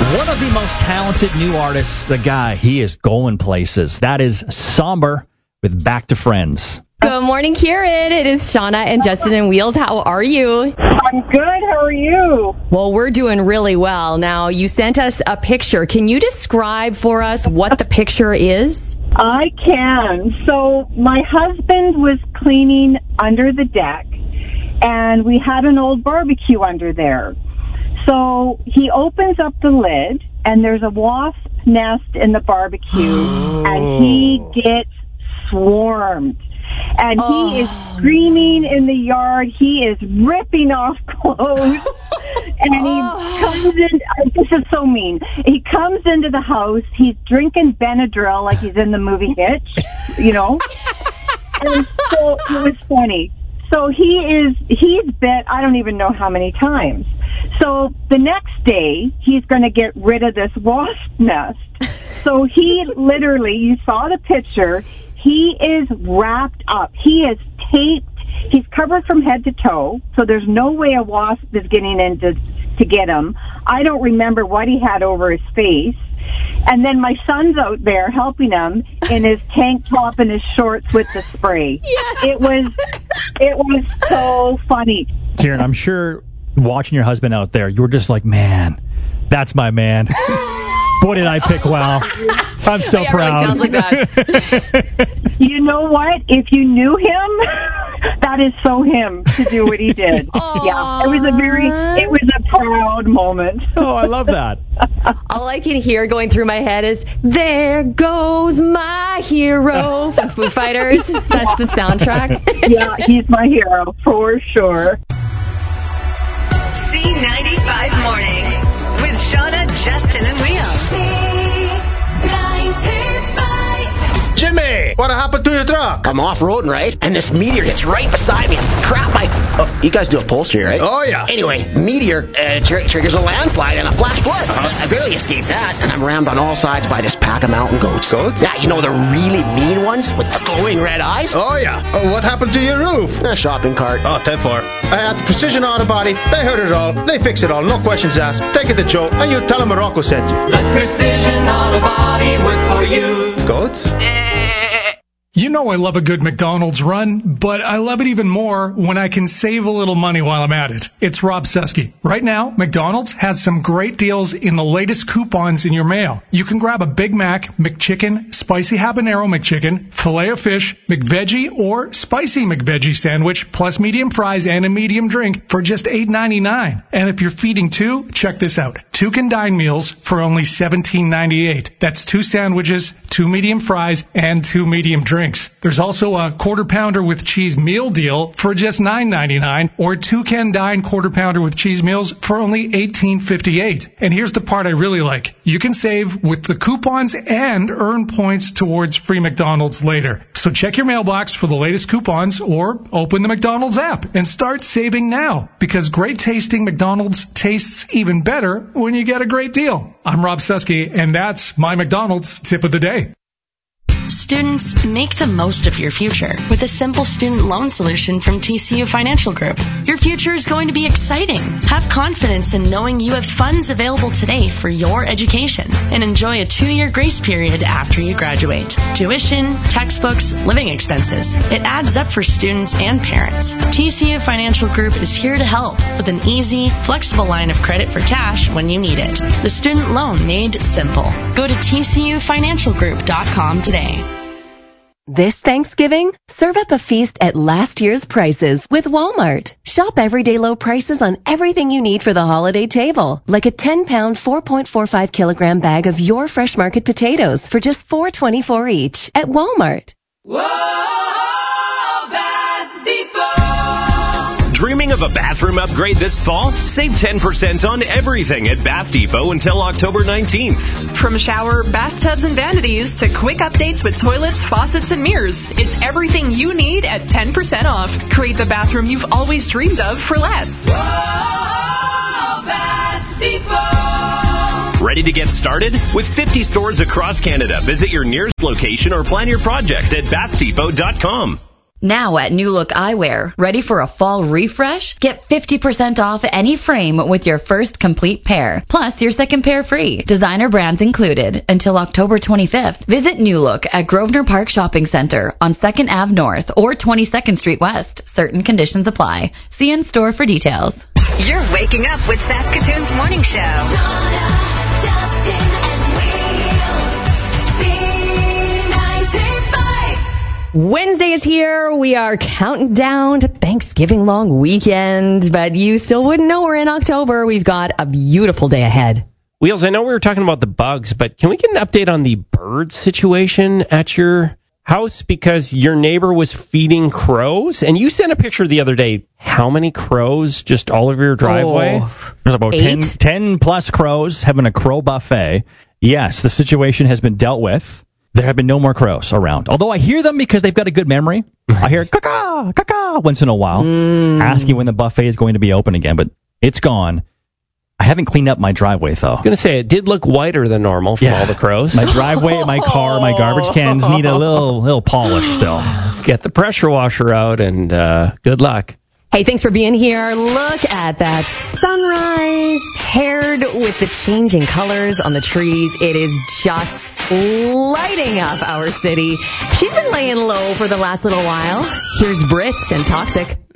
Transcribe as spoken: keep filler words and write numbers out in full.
One of the most talented new artists, the guy, he is going places. That is Somber with Back to Friends. Good morning, Kieran. It is Shauna and Justin and Wheels. How are you? I'm good. How are you? Well, we're doing really well. Now, you sent us a picture. Can you describe for us what the picture is? I can. So my husband was cleaning under the deck, and we had an old barbecue under there. So he opens up the lid, and there's a wasp nest in the barbecue, oh. and he gets swarmed. And oh. he is screaming in the yard. He is ripping off clothes. And he oh. comes in. This is so mean. He comes into the house. He's drinking Benadryl like he's in the movie Hitch, you know. And so it was funny. So he is, he's bit, I don't even know how many times. So the next day, he's going to get rid of this wasp nest. So he literally, you saw the picture, he is wrapped up. He is taped. He's covered from head to toe, so there's no way a wasp is getting in to, to get him. I don't remember what he had over his face. And then my son's out there helping him in his tank top and his shorts with the spray. Yeah. It was, it was so funny. Kieran, I'm sure watching your husband out there, you were just like, man, that's my man. Boy, did I pick well. I'm so yeah, proud. It really sounds like that. You know what? If you knew him, that is so him to do what he did. Aww. Yeah, it was a very, it was a proud moment. Oh, I love that. All I can hear going through my head is, there goes my hero from Foo Fighters. That's the soundtrack. Yeah, he's my hero, for sure. C ninety-five Mornings with Shauna, Justin, and Wheels. C ninety-five. Jimmy, what happened to your truck? I'm off-roading, right? And this meteor hits right beside me. Crap, I... Oh, you guys do upholstery, right? Oh, yeah. Anyway, meteor uh, tr- triggers a landslide and a flash flood. Uh-huh. I barely escaped that, and I'm rammed on all sides by this pack of mountain goats. Goats? Yeah, you know, the really mean ones with the glowing red eyes? Oh, yeah. Uh, what happened to your roof? A shopping cart. Oh, ten four. I had the Precision Auto Body. They heard it all. They fix it all. No questions asked. Take it to Joe, and you tell him Morocco sent you. Let Precision Auto Body work for you. Goats? You know I love a good McDonald's run, but I love it even more when I can save a little money while I'm at it. It's Rob Susky. Right now, McDonald's has some great deals in the latest coupons in your mail. You can grab a Big Mac, McChicken, Spicy Habanero McChicken, Filet-O-Fish, McVeggie, or Spicy McVeggie sandwich, plus medium fries and a medium drink for just eight ninety-nine. And if you're feeding two, check this out. Two can dine meals for only seventeen ninety-eight. That's two sandwiches, two medium fries, and two medium drinks. There's also a quarter pounder with cheese meal deal for just nine ninety-nine, or two can dine quarter pounder with cheese meals for only eighteen fifty-eight. And here's the part I really like. You can save with the coupons and earn points towards free McDonald's later. So check your mailbox for the latest coupons or open the McDonald's app and start saving now, because great tasting McDonald's tastes even better when you get a great deal. I'm Rob Susky, and that's my McDonald's tip of the day. Students, make the most of your future with a simple student loan solution from T C U Financial Group. Your future is going to be exciting. Have confidence in knowing you have funds available today for your education, and enjoy a two-year grace period after you graduate. Tuition, textbooks, living expenses. It adds up for students and parents. T C U Financial Group is here to help with an easy, flexible line of credit for cash when you need it. The student loan made simple. Go to T C U financial group dot com today. This Thanksgiving, serve up a feast at last year's prices with Walmart. Shop everyday low prices on everything you need for the holiday table, like a ten pound, four point four five kilogram bag of your Fresh Market potatoes for just four twenty-four each at Walmart. Whoa, Bath Depot! Dreaming of a bathroom upgrade this fall? Save ten percent on everything at Bath Depot until October nineteenth. From shower, bathtubs, and vanities to quick updates with toilets, faucets, and mirrors, it's everything you need at ten percent off. Create the bathroom you've always dreamed of for less. Whoa, Bath Depot! Ready to get started? With fifty stores across Canada, visit your nearest location or plan your project at bath depot dot com. Now at New Look Eyewear, ready for a fall refresh? Get fifty percent off any frame with your first complete pair, plus your second pair free. Designer brands included until October twenty-fifth. Visit New Look at Grosvenor Park Shopping Center on second Avenue North or twenty-second Street West. Certain conditions apply. See in store for details. You're waking up with Saskatoon's morning show. Wednesday is here. We are counting down to Thanksgiving long weekend, but you still wouldn't know we're in October. We've got a beautiful day ahead. Wheels, I know we were talking about the bugs, but can we get an update on the bird situation at your house? Because your neighbor was feeding crows, and you sent a picture the other day. How many crows just all over your driveway? Oh, there's about ten, ten plus crows having a crow buffet. Yes, the situation has been dealt with. There have been no more crows around. Although I hear them because they've got a good memory. I hear caw caw once in a while, mm. asking when the buffet is going to be open again, but it's gone. I haven't cleaned up my driveway, though. I was going to say, it did look whiter than normal from yeah. all the crows. My driveway, my car, my garbage cans need a little little polish still. Get the pressure washer out, and uh, good luck. Hey, thanks for being here. Look at that sunrise paired with the changing colors on the trees. It is just lighting up our city. She's been laying low for the last little while. Here's Brit and Toxic.